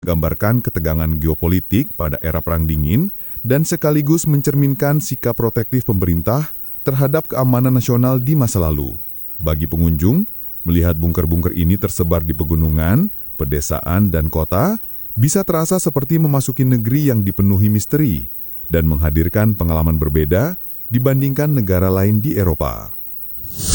menggambarkan ketegangan geopolitik pada era Perang Dingin dan sekaligus mencerminkan sikap protektif pemerintah terhadap keamanan nasional di masa lalu. Bagi pengunjung, melihat bunker-bunker ini tersebar di pegunungan, pedesaan, dan kota, bisa terasa seperti memasuki negeri yang dipenuhi misteri dan menghadirkan pengalaman berbeda dibandingkan negara lain di Eropa.